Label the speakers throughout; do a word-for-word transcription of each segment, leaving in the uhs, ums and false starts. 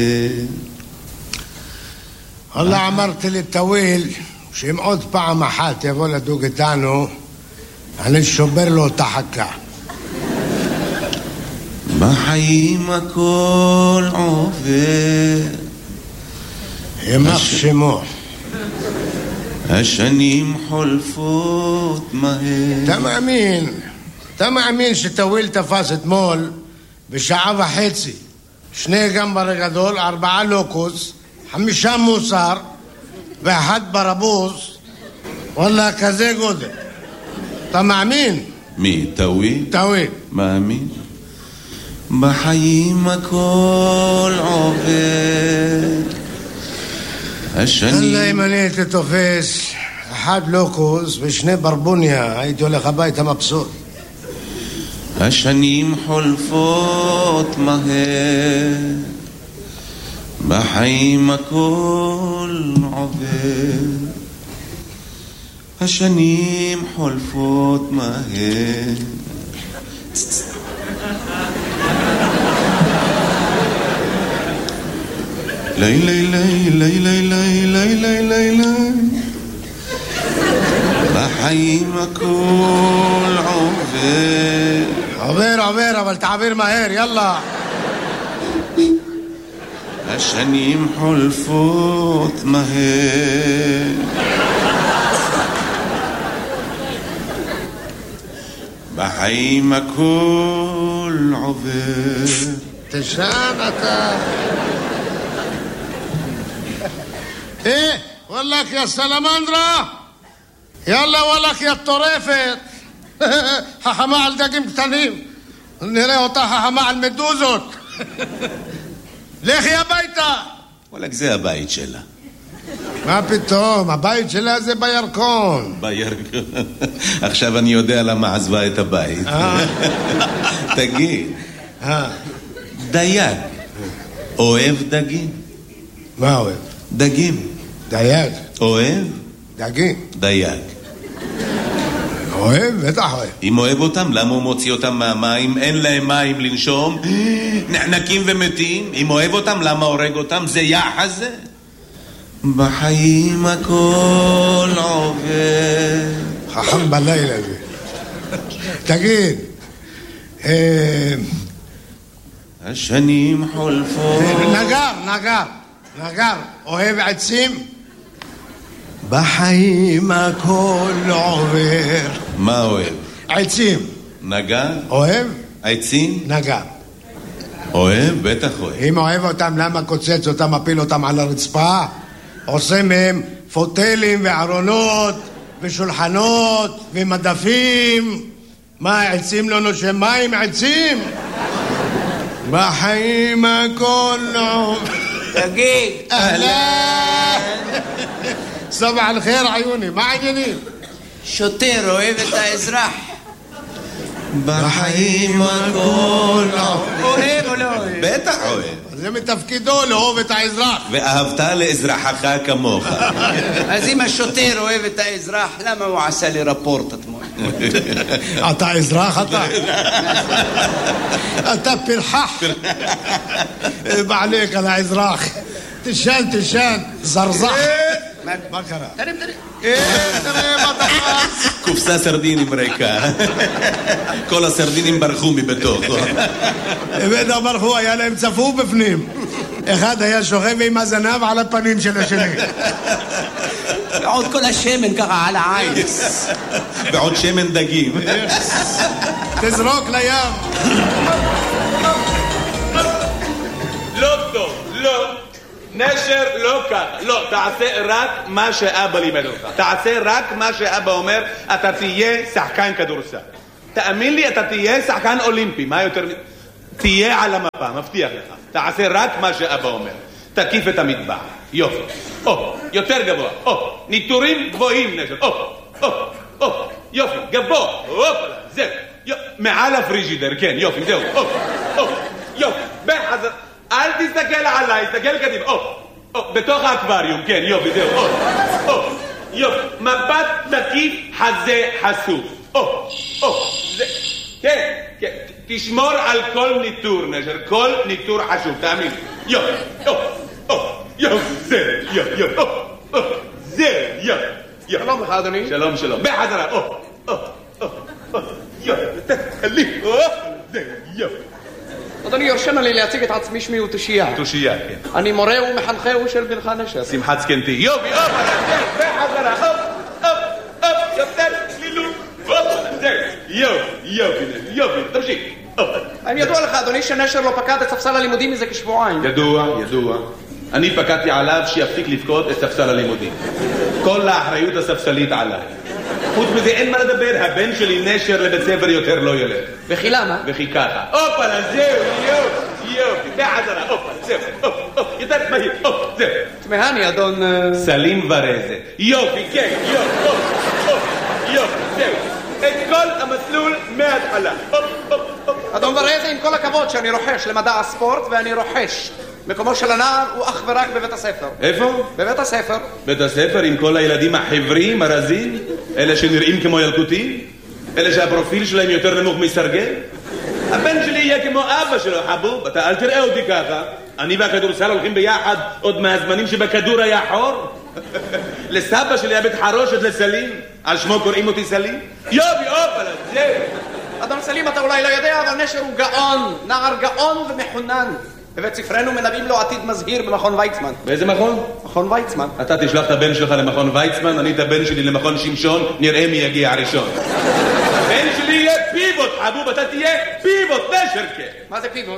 Speaker 1: والله אמרתי לטוויל שאם עוד פעם אחת יבוא לדוג איתנו אני שובר לו את החכה.
Speaker 2: בחיים הכל עובר,
Speaker 1: יימח שמו.
Speaker 2: השנים חולפות מהר.
Speaker 1: אתה מאמין, אתה מאמין שטוויל תפס אתמול בשעה וחצי שני גמבר גדול, ארבעה לוקוס, חמישה מוסר ואחד ברבוס, וואלה כזה גודל. אתה מאמין?
Speaker 2: מי? טוויל?
Speaker 1: טוויל.
Speaker 2: מאמין. בחיים הכל עובר, השנים...
Speaker 1: אללה, אם אני הייתי תופס אחד לוקוס ושני ברבוניה הייתי הולך הביתה מבסוט.
Speaker 2: השנים חולפות מהר, בחיים הכל עובר, השנים חולפות מהר. לי לי לי לי לי לי לי לי לי לי בחיים הכל עובר.
Speaker 1: עובר עובר אבל תעביר מהר, יאללה.
Speaker 2: השנים חולפות מהר, בחיים הכל עובר.
Speaker 1: תשען אתה. ايه والله يا سلامندرا يلا والله يا الطريفة חכמה על דגים קטנים, נראה אותה חכמה על מדוזות. לכי הביתה.
Speaker 2: וואלק, זה הבית שלה.
Speaker 1: מה פתאום, הבית שלה זה בירקון.
Speaker 2: בירקון. עכשיו אני יודע למה עזבה את הבית. תגיד, דייג אוהב דגים?
Speaker 1: מה אוהב?
Speaker 2: דגים.
Speaker 1: דייג.
Speaker 2: אוהב?
Speaker 1: דגים.
Speaker 2: דייג.
Speaker 1: אוהב? בטח אוהב.
Speaker 2: אם אוהב אותם, למה הוא מוציא אותם מהמים? אין להם מים לנשום, נחנקים ומתים. אם אוהב אותם, למה הורג אותם? זה יחס זה. בחיים הכל עובר.
Speaker 1: חכם בלילה זה. תגיד,
Speaker 2: השנים חולפות.
Speaker 1: נגר, נגר, נגר, אוהב עצים? בחיים הכל עובר.
Speaker 2: מה אוהב?
Speaker 1: עצים.
Speaker 2: נגר?
Speaker 1: אוהב?
Speaker 2: עצים?
Speaker 1: נגר.
Speaker 2: אוהב? בטח אוהב.
Speaker 1: אם אוהב אותם, למה קוצץ אותם, מפיל אותם על הרצפה? עושה מהם פוטלים וארונות ושולחנות ומדפים. מה, עצים לא נושם מים? עצים? בחיים הכל עובר.
Speaker 3: תגיד,
Speaker 1: אהלן. סבח על חיר עיוני, מה העניינים?
Speaker 3: שוטר אוהב את האזרח.
Speaker 2: בחיים הכל
Speaker 3: אוהב או לא אוהב?
Speaker 2: בטח אוהב.
Speaker 1: זה מתפקידו לאהוב את האזרח.
Speaker 2: ואהבת לאזרחך כמוך.
Speaker 3: אז אם השוטר אוהב את האזרח, למה הוא עשה לי רפורט אתמול?
Speaker 1: אתה אזרח אתה? אתה פרחח. בעליק על האזרח. תשן, תשן, זרזח. מה קרה?
Speaker 3: תרים, תרים.
Speaker 1: תראה מה תפס.
Speaker 2: קופסה סרדינים ריקה. כל הסרדינים ברחו מבתוך.
Speaker 1: בטח ברחו, היה להם צפוף בפנים. אחד היה שוכב עם הזנב על הפנים של השני.
Speaker 3: ועוד כל השמן ככה על העין.
Speaker 2: ועוד שמן דגים.
Speaker 1: תזרוק לים.
Speaker 4: לא טוב, לא. נשר לא ככה, לא, תעשה רק מה שאבא לימד אותך. תעשה רק מה שאבא אומר, אתה תהיה שחקן כדורסל. תאמין לי, אתה תהיה שחקן אולימפי. מה יותר... תהיה על המפה, מבטיח לך. תעשה רק מה שאבא אומר. תקיף את המטבח. יופי. או, יותר גבוה. או, ניטורים גבוהים, נשר. או, או, או, יופי, גבוה. או, זהו. מעל הפריג'ידר, כן, יופי, זהו. או, או, יופי. בחזר... אל תסתכל עליי, תסתכל קדימה. או, או, בתוך האקווריום, כן, יופי, זהו. או, או, יופי. מבט תקיף, חזה חשוף. או, או, זה... כן, כן. תשמור על כל ניטור, נשר. כל ניטור חשוב, תאמין. יו, יו, יו, זה, יו, יו, זה, יו, יו.
Speaker 3: שלום לך, אדוני.
Speaker 4: שלום, שלום. בחזרה, או, או, או, יו, תחלי, או, זה, יו.
Speaker 3: אדוני, יורשנה לי להציג את עצמי, שמי הוא תושייה.
Speaker 4: תושייה, כן.
Speaker 3: אני מורה ומחנכהו של בנך נשר.
Speaker 4: שמחת זקנתי. יובי, אופ, בחזרה, אופ, אופ, אופ, יותר, צלילות, אופ, זה, יובי, יובי, יובי, תמשיך.
Speaker 3: האם ידוע לך, אדוני, שנשר לא פקד את ספסל הלימודים מזה כשבועיים?
Speaker 4: ידוע, ידוע. אני פקדתי עליו שיפסיק לפקוד את ספסל הלימודים. כל האחריות הספסלית עליי. חוץ מזה אין מה לדבר, הבן שלי נשר לבית ספר יותר לא ילך.
Speaker 3: וכי למה?
Speaker 4: וכי ככה. אופלה, זהו, יופי, יופי, בחזרה, אופלה, זהו, אופ, אופ, יותר מהיר, אופ, זהו.
Speaker 3: תמהני, אדון...
Speaker 4: סלים ורזה. יופי, כן, יופי, אופ, אופ, יופי, זהו. את כל המסלול מההתחלה. אופ, אופ, אופ.
Speaker 3: אדון ורזה, עם כל הכבוד שאני רוחש למדע הספורט, ואני רוחש. מקומו של הנער הוא אך ורק בבית הספר.
Speaker 4: איפה?
Speaker 3: בבית הספר.
Speaker 4: בית הספר עם כל הילדים החברים, הרזים, אלה שנראים כמו ילקוטים, אלה שהפרופיל שלהם יותר נמוך מסרגל. הבן שלי יהיה כמו אבא שלו, חבוב, אתה אל תראה אותי ככה. אני והכדורסל הולכים ביחד עוד מהזמנים שבכדור היה חור. לסבא שלי היה בית חרושת לסלים, על שמו קוראים אותי סלים. יובי, אופלה, זהו.
Speaker 3: אדון סלים, אתה אולי לא יודע, אבל נשר הוא גאון, נער גאון ומחונן. בבית ספרנו מנבאים לו עתיד מזהיר במכון ויצמן.
Speaker 4: באיזה מכון?
Speaker 3: מכון ויצמן.
Speaker 4: אתה תשלח את הבן שלך למכון ויצמן, אני את הבן שלי למכון שמשון, נראה מי יגיע הראשון. הבן שלי יהיה פיבוט, חבוב, אתה תהיה פיבוט, נשרקה.
Speaker 3: מה זה פיבוט?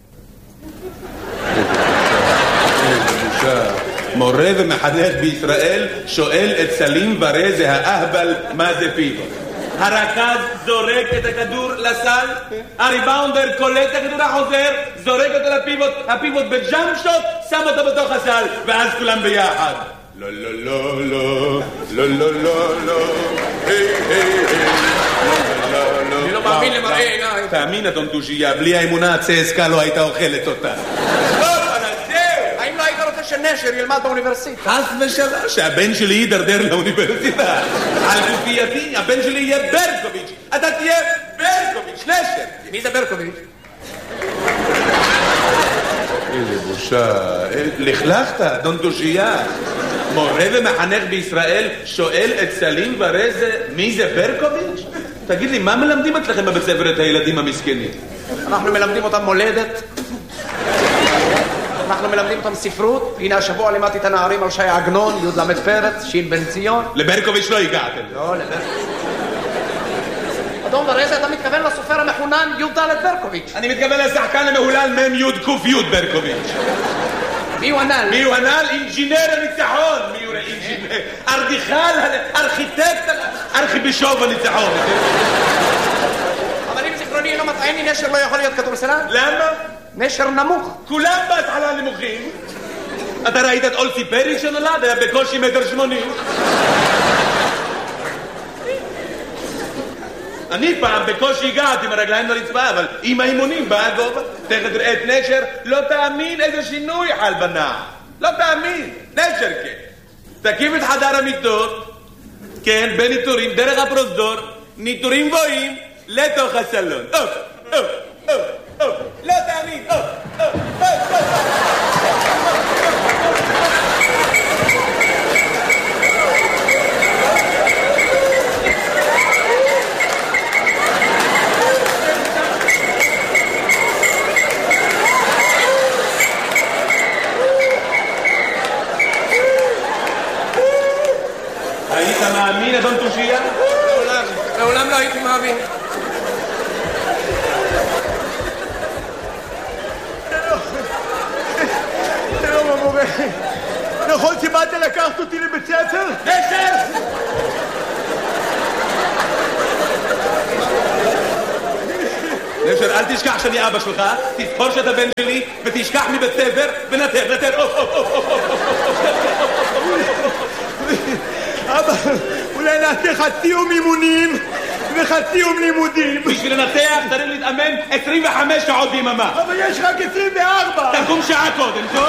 Speaker 4: מורה ומחנך בישראל שואל את סלים ורזה האהבל מה זה פיבוט. הרכז זורק את הכדור לסל, הריבאונדר קולט את הכדור החוזר, זורק אותו לפיבוט, הפיבוט בג'אמפ שוט, שם אותו בתוך הסל, ואז כולם ביחד. לא, לא, לא, לא, לא, לא, לא, לא, היי, היי, היי, לא, לא,
Speaker 3: אני לא מאמין למראה עיניי.
Speaker 4: תאמין, אדון תושייה, בלי האמונה הצסקה לא הייתה אוכלת אותה.
Speaker 3: האם לא היית רוצה שנשר ילמד באוניברסיטה?
Speaker 4: חס ושלום, שהבן שלי יידרדר לאוניברסיטה. על גופייתי, הבן שלי יהיה ברקוביץ'. אתה תהיה ברקוביץ', נשר.
Speaker 3: מי זה ברקוביץ'?
Speaker 4: איזה בושה. לכלכת, אדון תושייה. מורה ומחנך בישראל שואל את סלים ורזה מי זה ברקוביץ'? תגיד לי, מה מלמדים אצלכם בבית ספר את הילדים המסכנים?
Speaker 3: אנחנו מלמדים אותם מולדת. אנחנו מלמדים אותם ספרות. הנה השבוע לימדתי את הנערים על שי עגנון, י' למד פרץ, שיל בן ציון.
Speaker 4: לברקוביץ' לא הגעתם.
Speaker 3: לא, לברקוביץ'. אדון ורזה, אתה מתכוון לסופר המחונן י' ד' ברקוביץ'.
Speaker 4: אני מתכוון לשחקן המהולל מ' י' ק' י' ברקוביץ'.
Speaker 3: מי הוא הנ"ל?
Speaker 4: מי הוא הנ"ל? אינג'ינר הניצחון. מי הוא אינג'ינר? ארדיכל, ארכיטקט, ארכיבישוף הניצחון.
Speaker 3: אבל אם זיכרוני אינו מטעני, נשר לא יכול להיות כדורסלן?
Speaker 4: למה?
Speaker 3: נשר נמוך.
Speaker 4: כולם בהתחלה נמוכים. אתה ראית את אולסי פרי שנולד? היה בקושי מטר שמונים. אני פעם בקושי הגעתי עם הרגליים לרצפה, אבל עם האימונים בא הגובה. תכף תראה את נשר, לא תאמין איזה שינוי חל בנער. לא תאמין, נשר כן. תקים את חדר המיטות, כן, בניטורים, דרך הפרוזדור, ניטורים גבוהים, לתוך הסלון. אוף, אוף, אוף, אוף, לא תאמין, אוף, אוף, אוף, אוף. היית מאמין, אדון תושייה?
Speaker 3: לעולם, לעולם לא הייתי מאמין.
Speaker 1: שלום המורה, נכון שבאת לקחת אותי לבית ספר?
Speaker 4: נשר! נשר, אל תשכח שאני אבא שלך, תזכור שאתה בן שלי, ותשכח מבית ספר, ונתר, נתר, אוף, אוף, אוף, אוף,
Speaker 1: אבא, אולי נעשה חצי יום אימונים וחצי יום לימודים.
Speaker 4: בשביל לנתח צריך להתאמן עשרים וחמש שעות ביממה.
Speaker 1: אבל יש רק עשרים וארבע.
Speaker 4: תקום שעה קודם, טוב?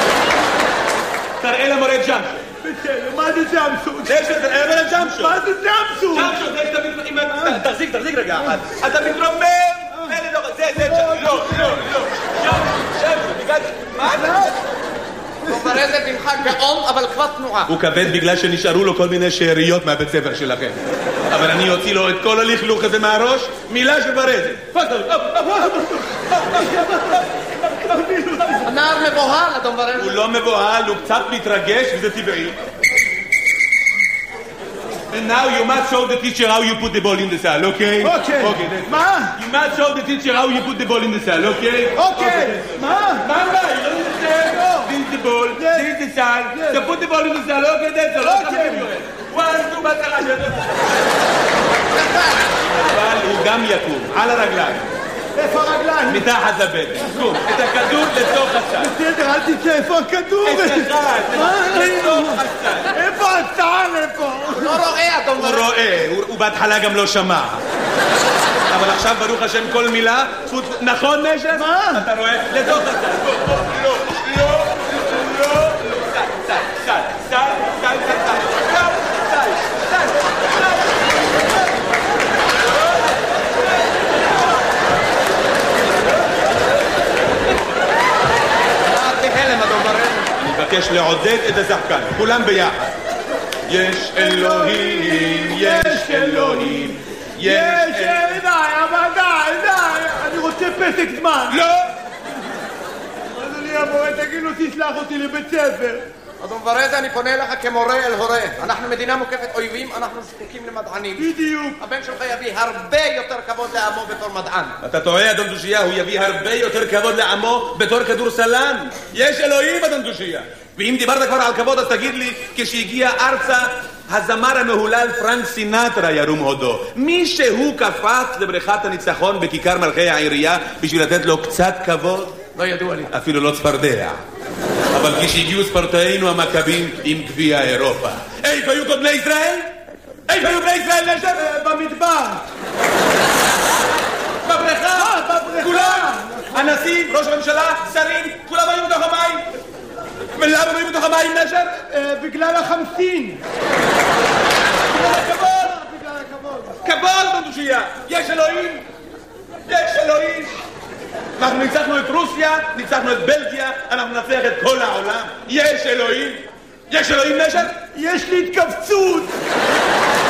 Speaker 4: תראה למורה ג'אמפשוט.
Speaker 1: בסדר, מה זה ג'אמפשוט?
Speaker 4: נשר, תראה למורה ג'אמפשוט.
Speaker 1: מה זה ג'אמפשוט?
Speaker 4: ג'אמפשוט, תחזיק, תחזיק רגע אחד. אתה מתרומם, זה זה, לא, לא, לא. שם, שם, בגלל... מה?
Speaker 3: דוברזת ממך גאון, אבל כבר תנועה.
Speaker 4: הוא כבד בגלל שנשארו לו כל מיני שאריות מהבית ספר שלכם. אבל אני אוציא לו את כל הלכלוך הזה מהראש, מילה של ברזת. פתל.
Speaker 3: הנער מבוהל, אדון ברזת.
Speaker 4: הוא לא מבוהל, הוא קצת מתרגש, וזה טבעי. And now you must show the teacher how you put the ball in the cell, okay?
Speaker 5: Okay.
Speaker 4: Okay, that's
Speaker 5: מה?
Speaker 4: You must show the teacher how you put the ball in the cell, okay?
Speaker 5: Okay. מה?
Speaker 4: מה, מה? You don't understand? This is the ball,
Speaker 5: Yes.
Speaker 4: this is the cell.
Speaker 5: Yes.
Speaker 4: So put the ball in the cell, okay? That's all.
Speaker 5: Okay.
Speaker 4: One, two, בהצלחה שלך. אבל הוא גם יקום, על הרגליים.
Speaker 5: איפה הרגליים?
Speaker 4: מתחת לבטן. קום, את הכדור לתוך הסל.
Speaker 5: בסדר, אל תצא, איפה הכדור?
Speaker 4: את אחד, לתוך הסל.
Speaker 5: איפה הסל? איפה?
Speaker 3: הוא לא רואה, אדון
Speaker 4: הוא
Speaker 3: ברזת.
Speaker 4: רואה, הוא הוא בהתחלה גם לא שמע. אבל עכשיו ברוך השם כל מילה, נכון נשף?
Speaker 5: מה?
Speaker 4: אתה רואה? לתוך הסל. בוא, בוא, לא, לא, לא, לא. סל, סל, סל, סל, סל, סל, סל, סל, סל, סל.
Speaker 3: בהלם, אדון ברזת.
Speaker 4: אני מבקש לעודד את השחקן, כולם ביחד. יש אלוהים, יש אלוהים, יש
Speaker 5: יש,
Speaker 4: אלוהים.
Speaker 5: די, אבל די, די. אני רוצה פסק זמן.
Speaker 4: לא!
Speaker 5: אדוני המורה, תגיד לו, תשלח אותי לבית ספר.
Speaker 3: אדון ברזת, אני פונה אליך כמורה אל הורה. אנחנו מדינה מוקפת אויבים, אנחנו זקוקים למדענים.
Speaker 5: בדיוק.
Speaker 3: הבן שלך יביא הרבה יותר כבוד לעמו בתור מדען.
Speaker 4: אתה טועה, אדון דושייה, הוא יביא הרבה יותר כבוד לעמו בתור כדורסלן. יש אלוהים, אדון דושייה. ואם דיברת כבר על כבוד, אז תגיד לי, כשהגיע ארצה, הזמר המהולל פרנק סינטרה ירום הודו. מישהו קפץ לבריכת הניצחון בכיכר מלכי העירייה בשביל לתת לו קצת כבוד?
Speaker 3: לא ידוע לי.
Speaker 4: אפילו לא צפרדע. אבל כשהגיעו ספורטאינו המכבים עם גביע אירופה. איפה היו כל בני ישראל? איפה היו בני ישראל נשב?
Speaker 5: במדבר.
Speaker 4: בבריכה? כולם? הנשיא, ראש הממשלה, שרים, כולם היו בתוך המים? ולמה הם היו בתוך המים נשב?
Speaker 5: בגלל החמסין.
Speaker 4: בגלל הכבוד?
Speaker 5: בגלל הכבוד.
Speaker 4: כבוד בדושייה. יש אלוהים? יש אלוהים? אנחנו ניצחנו את רוסיה, ניצחנו את בלגיה, אנחנו נצליח את כל העולם. יש אלוהים? יש אלוהים נשב?
Speaker 5: יש לי התכווצות.